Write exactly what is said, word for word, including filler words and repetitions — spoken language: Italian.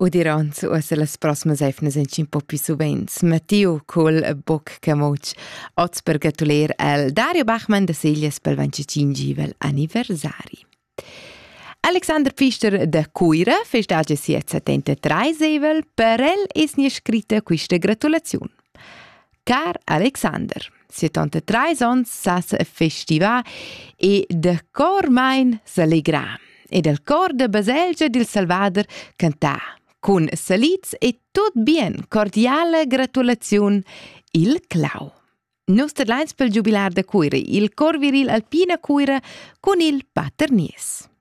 Udironz ussa las prossimas efnas en un po' più suvens. Mattiu col boc camoc. Oz per gratuler al Dario Bachmann da Seglias pel venticinque anniversari. Alexander Pfister da Cuira festagia siet settantatré sevel, per el es ni scritta questa gratulazione. Car Alexander, settantatré ans sas festiva e de cor mein s'allegra. E del cor de Baselgia dil Salvader cantà. Con saliz e tut bien, cordiale gratulazione, il Clau. Nostra lines pel jubilar da Cuira, il cor viril alpina Cuira con il Paternies.